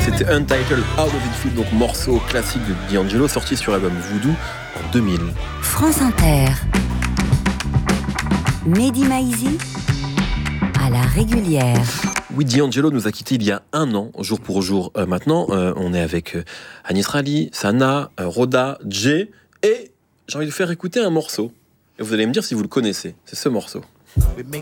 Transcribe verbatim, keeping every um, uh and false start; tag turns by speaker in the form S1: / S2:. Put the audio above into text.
S1: C'était Untitled How Does It Feel, donc morceau classique de D'Angelo, sorti sur l'album Voodoo en deux mille.
S2: France Inter. Mehdi Maizi à la régulière.
S1: Oui, D'Angelo nous a quittés il y a un an, jour pour jour. Euh, maintenant, euh, on est avec euh, Anis Rali, Sana, euh, Roda, Jay, et j'ai envie de faire écouter un morceau. Et vous allez me dire si vous le connaissez. C'est ce morceau.